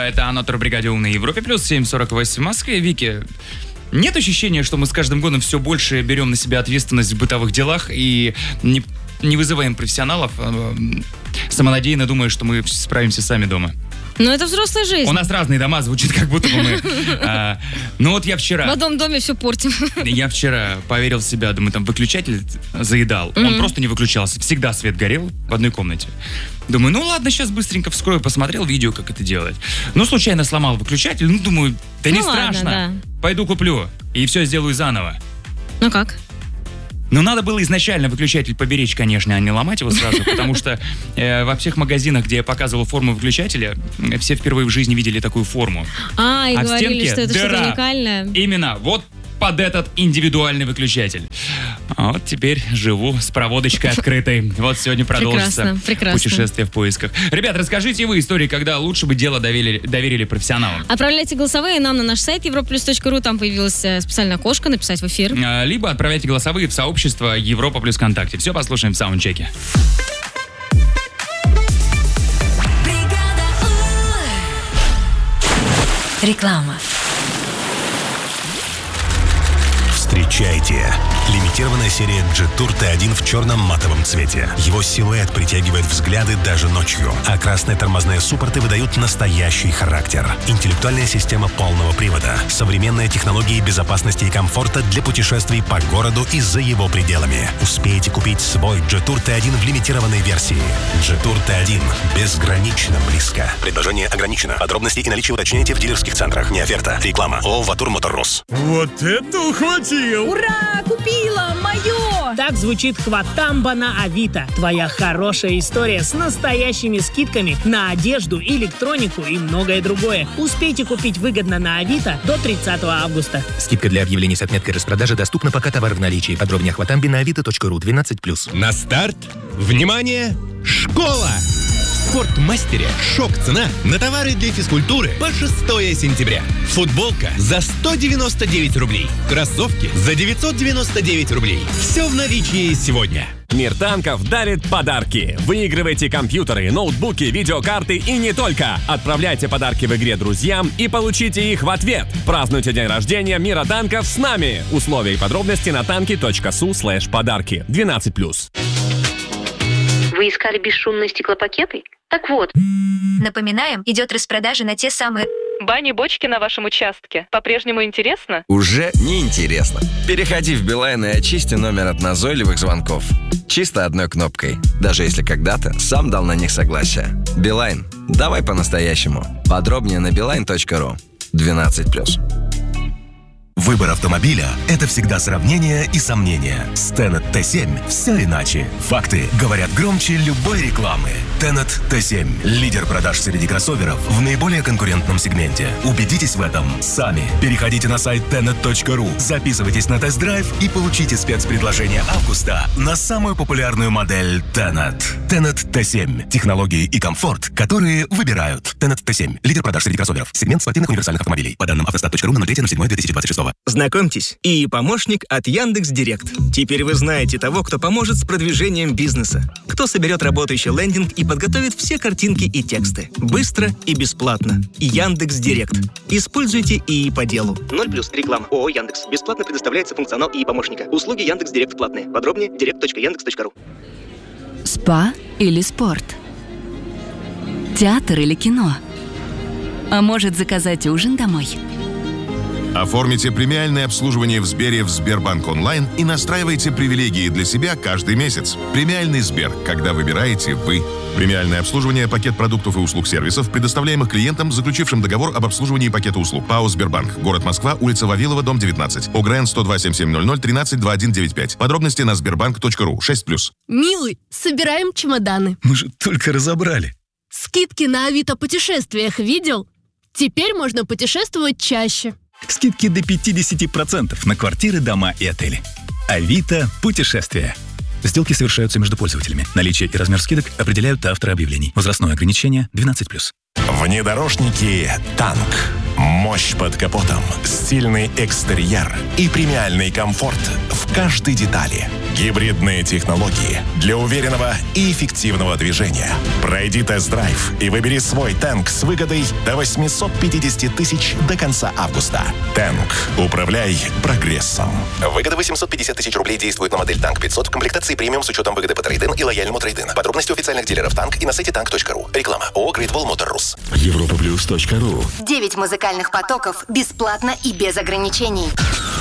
Это Анатор Бригаде на Европе плюс 7:48 в Москве. Вики, нет ощущения, что мы с каждым годом все больше берем на себя ответственность в бытовых делах и не вызываем профессионалов, самонадеянно думая, что мы справимся сами дома? Ну, это взрослая жизнь. У нас разные дома, звучит, как будто бы мы... Ну, вот я вчера... В одном доме все портим. Я вчера поверил в себя, думаю, там выключатель заедал. Он просто не выключался. Всегда свет горел в одной комнате. Думаю, ну ладно, сейчас быстренько вскрою, посмотрел видео, как это делать. Ну, случайно сломал выключатель. Ну, думаю, да не страшно. Ладно, да. Пойду куплю и все сделаю заново. Ну как? Ну, надо было изначально выключатель поберечь, конечно, а не ломать его сразу, потому что во всех магазинах, где я показывал форму выключателя, все впервые в жизни видели такую форму. И в говорили, стенке что это дыра. что-то уникальное. Именно, вот под этот индивидуальный выключатель. А вот теперь живу с проводочкой открытой. Вот сегодня продолжится путешествие в поисках. Ребят, расскажите вы истории, когда лучше бы дело доверили профессионалам. Отправляйте голосовые нам на наш сайт europlus.ru. Там появилась специальная окошко «Написать в эфир». Либо отправляйте голосовые в сообщество Европа плюс ВКонтакте. Все послушаем в саундчеке. Реклама. Встречайте! Лимитированная серия Jetour T1 в черном матовом цвете. Его силуэт притягивает взгляды даже ночью, а красные тормозные суппорты выдают настоящий характер. Интеллектуальная система полного привода, современные технологии безопасности и комфорта для путешествий по городу и за его пределами. Успейте купить свой Jetour T1 в лимитированной версии. Jetour T1 безгранично близко. Предложение ограничено. Подробности и наличие уточняйте в дилерских центрах. Не оферта. Реклама. ООО «Ватур Моторрус». Вот это ухватил! Ура! Купила! Мое! Так звучит хватамба на Авито. Твоя хорошая история с настоящими скидками на одежду, электронику и многое другое. Успейте купить выгодно на Авито до 30 августа. Скидка для объявлений с отметкой распродажи доступна, пока товар в наличии. Подробнее о хватамбе на avito.ru 12+. На старт! Внимание! Школа! В Спортмастере шок-цена на товары для физкультуры по 6 сентября. Футболка за 199 рублей. Кроссовки за 999 рублей. Все в наличии сегодня. Мир танков дарит подарки. Выигрывайте компьютеры, ноутбуки, видеокарты и не только. Отправляйте подарки в игре друзьям и получите их в ответ. Празднуйте день рождения Мира танков с нами. Условия и подробности на tanki.su/подарки. 12+. Вы искали бесшумные стеклопакеты? Так вот. Напоминаем, идет распродажа на те самые... Бани-бочки на вашем участке. По-прежнему интересно? Уже не интересно. Переходи в Билайн и очисти номер от назойливых звонков. Чисто одной кнопкой. Даже если когда-то сам дал на них согласие. Билайн. Давай по-настоящему. Подробнее на beeline.ru. 12+. Выбор автомобиля – это всегда сравнение и сомнения. С Tenet T7 все иначе. Факты говорят громче любой рекламы. Tenet T7 – лидер продаж среди кроссоверов в наиболее конкурентном сегменте. Убедитесь в этом сами. Переходите на сайт tenet.ru, записывайтесь на тест-драйв и получите спецпредложение августа на самую популярную модель Tenet. Tenet T7 – технологии и комфорт, которые выбирают. Tenet T7 – лидер продаж среди кроссоверов. Сегмент спортивных универсальных автомобилей. По данным автостат.ру на 03.07.2026. Знакомьтесь, ИИ «Помощник» от Яндекс.Директ. Теперь вы знаете того, кто поможет с продвижением бизнеса. Кто соберет работающий лендинг и подготовит все картинки и тексты. Быстро и бесплатно. Яндекс.Директ. Используйте ИИ по делу. 0+. Реклама. ООО «Яндекс». Бесплатно предоставляется функционал ИИ «Помощника». Услуги Яндекс.Директ платные. Подробнее direct.yandex.ru. Спа или спорт? Театр или кино? А может, заказать ужин домой? Оформите премиальное обслуживание в Сбере в Сбербанк онлайн и настраивайте привилегии для себя каждый месяц. Премиальный Сбер, когда выбираете вы. Премиальное обслуживание, пакет продуктов и услуг сервисов, предоставляемых клиентам, заключившим договор об обслуживании пакета услуг. ПАО «Сбербанк». Город Москва, улица Вавилова, дом 19. ОГРН 102-7700 13-2195. Подробности на sberbank.ru. 6+. Милый, собираем чемоданы. Мы же только разобрали. Скидки на Авито путешествиях видел? Теперь можно путешествовать чаще. Скидки до 50% на квартиры, дома и отели. Авито путешествия. Сделки совершаются между пользователями. Наличие и размер скидок определяют авторы объявлений. Возрастное ограничение 12+. Внедорожники «Танк». Мощь под капотом, стильный экстерьер и премиальный комфорт в каждой детали. Гибридные технологии для уверенного и эффективного движения. Пройди тест-драйв и выбери свой Тэнк с выгодой до 850 тысяч до конца августа. Тэнк. Управляй прогрессом. Выгода 850 тысяч рублей действует на модель Танк 500 в комплектации премиум с учетом выгоды по трейд-ин и лояльному трейд-ин. Подробности у официальных дилеров Танк и на сайте tank.ru. Реклама. ООО Great Wall Motor Rus. Europaplus.ru. 9 музыкальных потоков бесплатно и без ограничений.